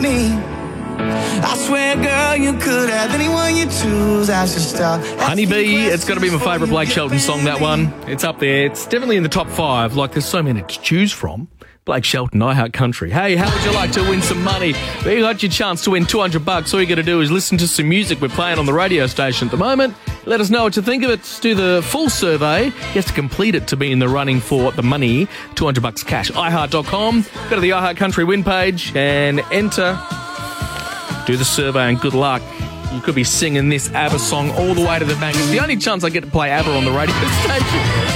me. I swear, girl, you could have anyone you choose. I should stop. Honeybee, it's got to be my favourite Blake Shelton song, that one. It's up there. It's definitely in the top 5. Like, there's so many to choose from. Blake Shelton, iHeart Country. Hey, how would you like to win some money? Well, you got your chance to win $200. All you got to do is listen to some music we're playing on the radio station at the moment. Let us know what you think of it. Do the full survey. You have to complete it to be in the running for the money. $200 cash. iHeart.com. Go to the iHeart Country win page and enter. Do the survey and good luck. You could be singing this ABBA song all the way to the bank. It's the only chance I get to play ABBA on the radio station.